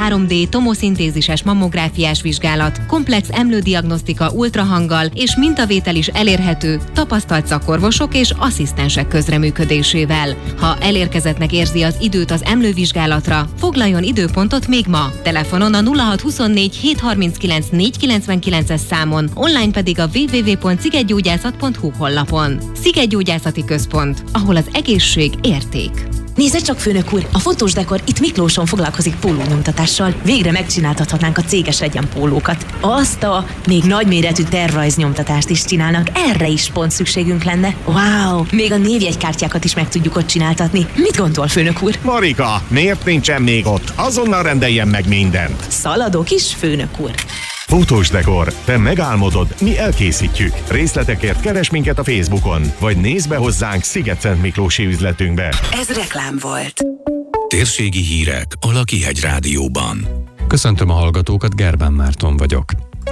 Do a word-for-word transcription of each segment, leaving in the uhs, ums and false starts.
három dé tomoszintézises mammográfiás vizsgálat, komplex emlődiagnosztika ultrahanggal és mintavétel is elérhető tapasztalt szakorvosok és asszisztensek közreműködésével. Ha elérkezettnek érzi az időt az emlővizsgálatra, foglaljon időpontot még ma. Telefonon a nulla hat huszonnégy hét harminckilenc négy kilencvenkilences számon, online pedig a double-u double-u double-u pont szigegygyógyászat pont hu honlapon. Szigetgyógyászati Központ, ahol az egészség érték. Nézze csak, főnök úr, a fotós dekor itt Miklóson foglalkozik pólónyomtatással. Végre megcsináltathatnánk a céges egyenpólókat. Azt a még nagyméretű tervrajznyomtatást is csinálnak, erre is pont szükségünk lenne. Wow, még a névjegykártyákat is meg tudjuk ott csináltatni. Mit gondol, főnök úr? Marika, miért nincsen még ott? Azonnal rendeljen meg mindent. Szaladok is, főnök úr. Fotós dekor. Te megálmodod, mi elkészítjük. Részletekért keres minket a Facebookon, vagy nézd be hozzánk Sziget-Szentmiklósi üzletünkbe. Ez reklám volt. Térségi hírek a Lakihegy Rádióban. Köszöntöm a hallgatókat, Gerbán Márton vagyok.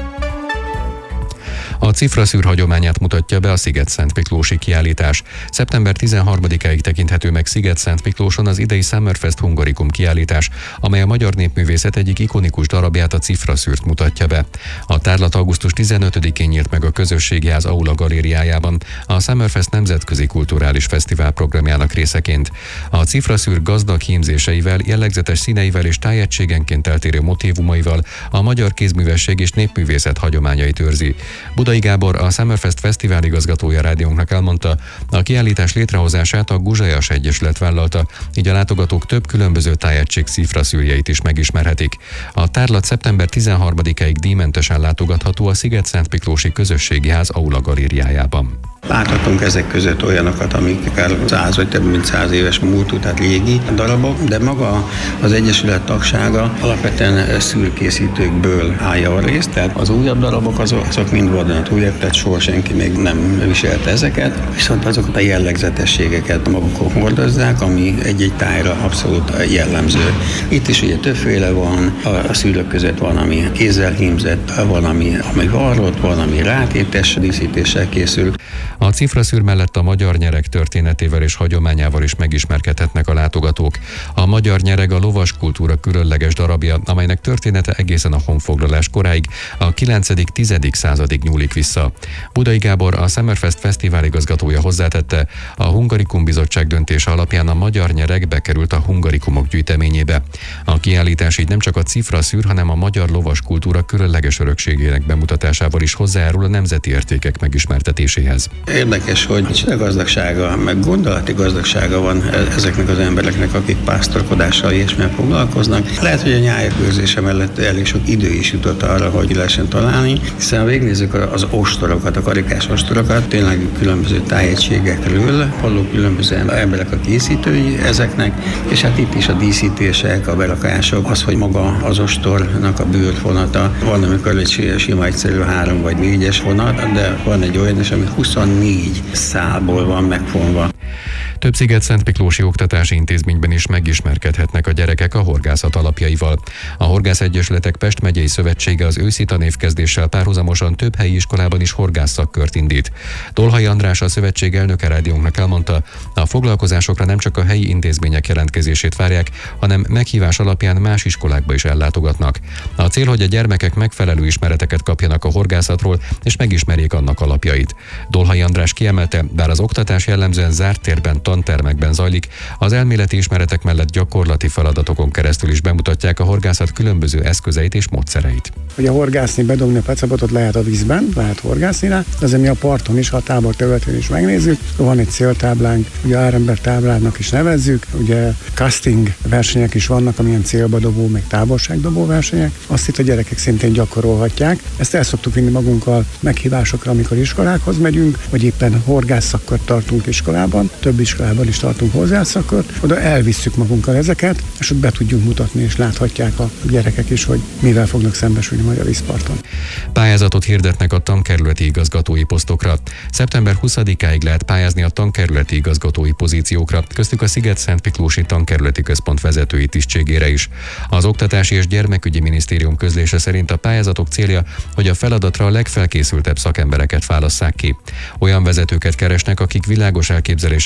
A cifraszűr hagyományát mutatja be a Sziget-Szentmiklósi kiállítás. szeptember tizenharmadikáig tekinthető meg Sziget-Szentmiklóson az idei Summerfest Hungarikum kiállítás, amely a magyar népművészet egyik ikonikus darabját, a cifraszűrt mutatja be. A tárlat augusztus tizenötödikén nyílt meg a Közösségi Ház Aula galériájában, a Summerfest Nemzetközi Kulturális Fesztivál programjának részeként. A cifraszűr gazdag hímzéseivel, jellegzetes színeivel és tájegységenként eltérő motívumaival a magyar kézművesség és népművészet hagyományait őrzi. Budai Gábor, a Summerfest Fesztivál igazgatója rádiónknak elmondta, a kiállítás létrehozását a Guzsajas Egyesület vállalta, így a látogatók több különböző tájegység cifraszűrjeit is megismerhetik. A tárlat szeptember tizenharmadikáig díjmentesen látogatható a Sziget-Szentmiklósi Közösségi Ház Aula galériájában. Láthatunk ezek között olyanokat, amik akár száz vagy több mint száz éves múltú, tehát régi darabok, de maga az Egyesület tagsága alapvetően szűrkészítőkből állja a részt, tehát az újabb darabok azok, azok mind vadonatújak, tehát soha senki még nem viselte ezeket, viszont azokat a jellegzetességeket magukon hordozzák, ami egy-egy tájra abszolút jellemző. Itt is ugye többféle van, a szűrők között van, ami kézzel hímzett, van, ami, ami varrott, van, ami rátétes díszítéssel készül. A cifraszűr mellett a magyar nyereg történetével és hagyományával is megismerkedhetnek a látogatók. A magyar nyereg a lovas kultúra különleges darabja, amelynek története egészen a honfoglalás koráig, a kilencedik-tizedik századig nyúlik vissza. Budai Gábor, a Summerfest Fesztivál igazgatója hozzátette, a Hungarikum Bizottság döntése alapján a magyar nyereg bekerült a Hungarikumok gyűjteményébe. A kiállítás így nem csak a cifraszűr, hanem a magyar lovas kultúra különleges örökségének bemutatásával is hozzájárul a nemzeti értékek megismertetéséhez. Érdekes, hogy gazdagsága, meg gondolati gazdagsága van ezeknek az embereknek, akik pásztorkodással ilyesmivel foglalkoznak. Lehet, hogy a nyájak őrzése mellett elég sok idő is jutott arra, hogy lehessen találni, hiszen ha végignézzük az ostorokat, a karikás ostorokat, tényleg különböző tájegységekről, való különböző emberek a készítői ezeknek, és hát itt is a díszítések, a berakások, az, hogy maga az ostornak a bőrfonata, van, amikor egy sima egyszerű három vagy négyes vonat, de van egy olyan is, ami huszonnégy szálból van megfonva. Több Sziget-Szentmiklósi oktatási intézményben is megismerkedhetnek a gyerekek a horgászat alapjaival. A Horgász Egyesületek Pest megyei szövetsége az őszi tanévkezdéssel párhuzamosan több helyi iskolában is horgászakkört indít. Dolhai András, a szövetség elnöke rádiónknak elmondta, a foglalkozásokra nem csak a helyi intézmények jelentkezését várják, hanem meghívás alapján más iskolákba is ellátogatnak. A cél, hogy a gyermekek megfelelő ismereteket kapjanak a horgászatról, és megismerjék annak alapjait. Dolhai András kiemelte, bár az oktatás jellemzően zárt térben, tantermekben zajlik, az elméleti ismeretek mellett gyakorlati feladatokon keresztül is bemutatják a horgászat különböző eszközeit és módszereit. Ugye horgászni, bedobni a pecabotot lehet a vízben, lehet horgászni rá, de azért mi a parton is, ha a tábor területén is megnézzük, van egy céltáblánk, ugye árember táblának is nevezzük, ugye casting versenyek is vannak, amilyen célba dobó, meg távolságdobó versenyek, azt itt a gyerekek szintén gyakorolhatják. Ezt el szoktuk vinni magunkkal meghívásokra, amikor iskolákhoz megyünk, vagy éppen horgászakkört tartunk iskolában, több iskolában is tartunk horgászakkört, oda elvisszük magunkkal ezeket, és ott be tudjunk mutatni, és láthatják a gyerekek is, hogy mivel fognak szembesülni majd a vízparton. Pályázatot hirdetnek a tankerületi igazgatói posztokra. szeptember huszadikáig lehet pályázni a tankerületi igazgatói pozíciókra, köztük a Sziget-Szentmiklósi Tankerületi Központ vezetői tisztségére is. Az Oktatási és Gyermekügyi Minisztérium közlése szerint a pályázatok célja, hogy a feladatra a legfelkészültebb szakembereket válasszák ki. Olyan vezetőket keresnek, akik világos elképzelésekkel segítenek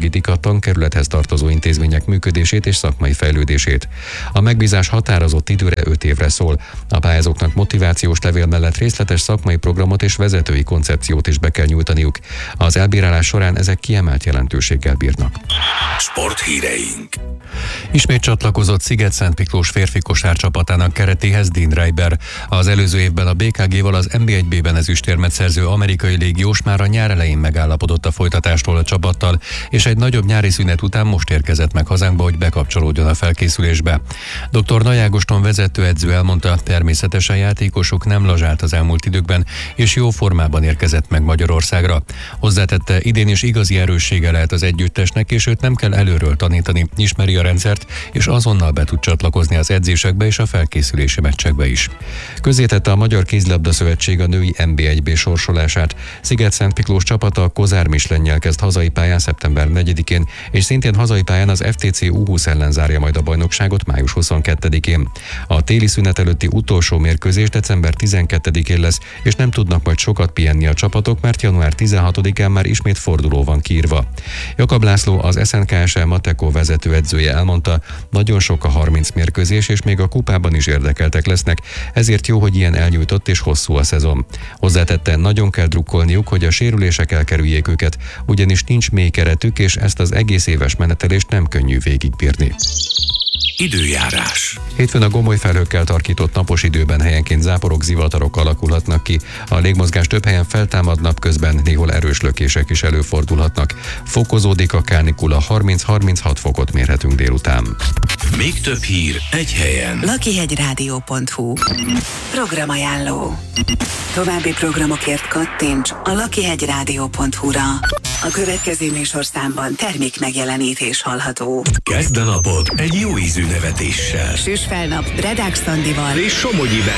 elősegítik a tankerülethez tartozó intézmények működését és szakmai fejlődését. A megbízás határozott időre öt évre szól. A pályázóknak motivációs levél mellett részletes szakmai programot és vezetői koncepciót is be kell nyújtaniuk. Az elbírálás során ezek kiemelt jelentőséggel bírnak. Sporthíreink. Ismét csatlakozott Sziget-Szent Miklós férfi kosárcsapatának keretéhez Dean Reiber. Az előző évben a bé ká gé-val az en bé egy bé-ben ezüstérmet szerző amerikai légiós már a nyár elején megállapodott a folytatásról a csapattal, és egy nagyobb nyári szünet után most érkezett meg hazánkba, hogy bekapcsolódjon a felkészülésbe. doktor Nagy Ágoston vezetőedző elmondta, természetesen játékosuk nem lazsált az elmúlt időkben, és jó formában érkezett meg Magyarországra. Hozzátette, idén is igazi erőssége lehet az együttesnek, és őt nem kell előről tanítani, ismeri a rendszert, és azonnal be tud csatlakozni az edzésekbe és a felkészülési meccsekbe is. Közzétette a Magyar Kézilabda Szövetség a női en bé egy bé sorsolását. Sziget-Szent Miklós csapata a Kozár Mislennyel kezd hazai pályán szeptember negyedikén, és szintén hazai pályán az ef té cé U húsz ellen zárja majd a bajnokságot május huszonkettedikén. A téli szünet előtti utolsó mérkőzés december tizenkettedikén lesz, és nem tudnak majd sokat pihenni a csapatok, mert január tizenhatodikán már ismét forduló van kiírva. Jakab László, az es en ká es el Mateko vezetőedzője elmondta, nagyon sok a harminc mérkőzés, és még a kupában is érdekeltek lesznek, ezért jó, hogy ilyen elnyújtott és hosszú a szezon. Hozzátette, nagyon kell drukkolniuk, hogy a sérülések elkerüljék őket, ugyanis nincs mély keretük, és ezt az egész éves menetelést nem könnyű végigbírni. Időjárás. Hétfőn a gomoly felhőkkel tarkított napos időben helyenként záporok, zivatarok alakulhatnak ki. A légmozgás több helyen feltámad, napközben néhol erős lökések is előfordulhatnak. Fokozódik a kánikula, harminc-harminchat fokot mérhetünk délután. Még több hír egy helyen. lakihegyrádió pont hu. Programajánló. További programokért kattints a lakihegyrádió pont hu-ra. A következő műsorszámban termék megjelenítés hallható. Kezd a napod egy jó ízű nevetéssel. Süss fel nap Redák Szandival És Somogyi